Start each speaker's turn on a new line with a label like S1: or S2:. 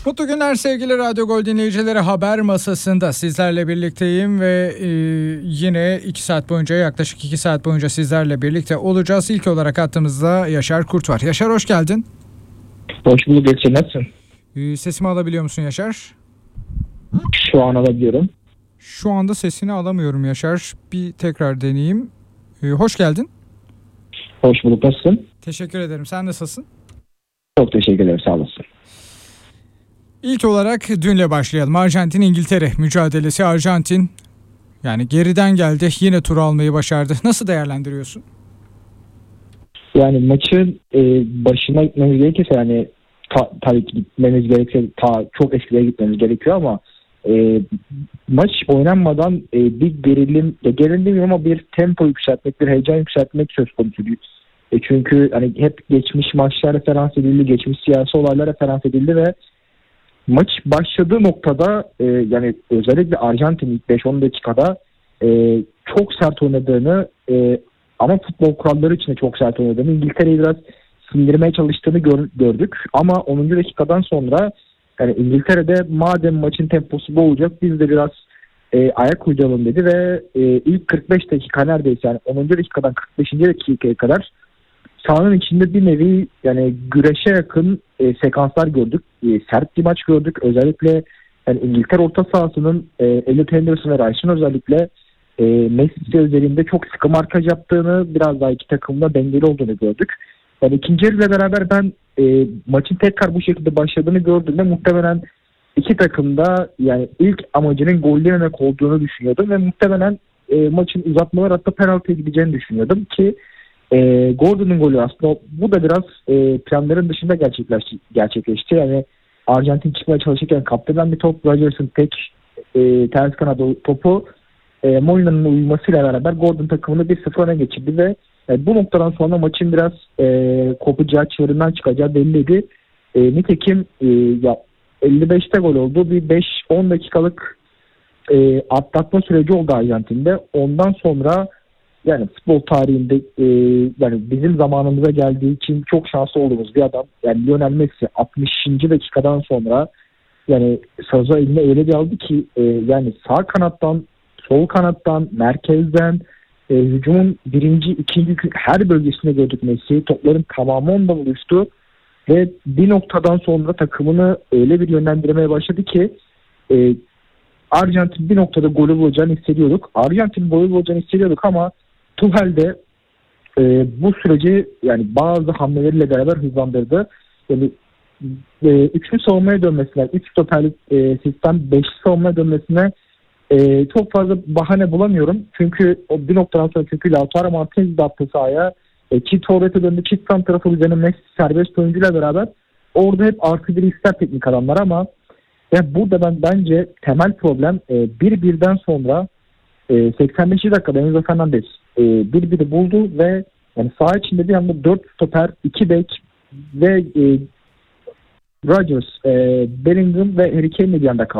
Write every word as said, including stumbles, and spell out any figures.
S1: Mutlu günler sevgili Radyo Gol dinleyicileri. Haber masasında sizlerle birlikteyim ve e, yine iki saat boyunca yaklaşık iki saat boyunca sizlerle birlikte olacağız. İlk olarak hattımızda Yaşar Kurt var. Yaşar, hoş geldin.
S2: Hoş bulduk. Geçen nasılsın?
S1: E, sesimi alabiliyor musun Yaşar?
S2: Şu an alabiliyorum.
S1: Şu anda sesini alamıyorum Yaşar. Bir tekrar deneyeyim. E, hoş geldin.
S2: Hoş bulduk. Nasılsın?
S1: Teşekkür ederim. Sen nasılsın?
S2: Çok teşekkür ederim. Sağ olasın.
S1: İlk olarak dünle başlayalım. Arjantin-İngiltere mücadelesi. Arjantin yani geriden geldi. Yine tur almayı başardı. Nasıl değerlendiriyorsun?
S2: Yani maçın e, başına gitmemiz gerekirse yani ta, tabii ki gitmemiz gerekirse ta çok eskilere gitmemiz gerekiyor ama e, maç oynanmadan e, bir gerilim, ya gerilim demiyorum ama bir tempo yükseltmek, bir heyecan yükseltmek söz konusu. E, çünkü hani hep geçmiş maçlar referans edildi, geçmiş siyasi olaylar referans edildi ve maç başladığı noktada e, yani özellikle Arjantin ilk beş on dakikada e, çok sert oynadığını e, ama futbol kuralları için de çok sert oynadığını, İngiltere'yi biraz sindirmeye çalıştığını gör, gördük. Ama onuncu dakikadan sonra yani İngiltere'de madem maçın temposu bu olacak biz de biraz e, ayak uyduralım dedi ve e, ilk kırk beş dakika neredeyse yani onuncu dakikadan kırk beşinci dakikaya kadar sahanın içinde bir nevi yani güreşe yakın e, sekanslar gördük. E, sert bir maç gördük. Özellikle yani İngiltere orta sahasının e, Elliot Henderson ve Rice'ın özellikle e, Messi üzerinde çok sıkı markaj yaptığını, biraz daha iki takımda dengeli olduğunu gördük. Yani ikinci yarıyla beraber ben e, maçın tekrar bu şekilde başladığını gördüğümde muhtemelen iki takımda yani ilk amacının gol yememek olduğunu düşünüyordum ve muhtemelen e, maçın uzatmalar hatta penaltıya gideceğini düşünüyordum ki E, Gordon'un golü aslında bu da biraz e, planların dışında gerçekleşti, gerçekleşti. Yani Arjantin çıkmaya çalışırken kaptırılan bir top, Rodgers'ın tek e, ters kanat topu e, Molina'nın uyumasıyla beraber Gordon takımını bir sıfır öne geçirdi ve e, bu noktadan sonra maçın biraz e, kopacağı, çığırından çıkacağı belliydi. E, nitekim e, ya elli beşte gol oldu. Bir beş on dakikalık e, atlatma süreci oldu Arjantin'de. Ondan sonra yani futbol tarihinde e, yani bizim zamanımıza geldiği için çok şanslı olduğumuz bir adam. Yani Lionel Messi altmışıncı dakikadan sonra yani sazı eline öyle bir aldı ki e, yani sağ kanattan, sol kanattan, merkezden e, hücumun birinci, ikinci her bölgesinde gördük Messi. Topların tamamı onda buluştu ve bir noktadan sonra takımını öyle bir yönlendirmeye başladı ki e, Arjantin bir noktada golü bulacağını hissediyorduk. Arjantin golü bulacağını hissediyorduk ama Tuchel de e, bu süreci yani bazı hamleleriyle beraber hızlandırdı. Yani e, üçlü savunmaya dönmesine, üç stoperlik e, sistem beşli savunmaya dönmesine e, çok fazla bahane bulamıyorum. Çünkü o bir noktadan sonra çünkü Lautaro Martinez de attı sahaya. E, çift forvete döndü, çift santrafor üzerine Messi serbest oyuncuyla beraber orada hep artı bir ister teknik adamlar ama yani burada ben bence temel problem e, bir birden sonra e, seksen beşinci dakikada Enzo Fernandez e, bir biri buldu ve yani saha içinde bir anda dört stoper, iki bek ve e, Rodgers, e, Bellingham ve Harry Kane bir anda kaldı.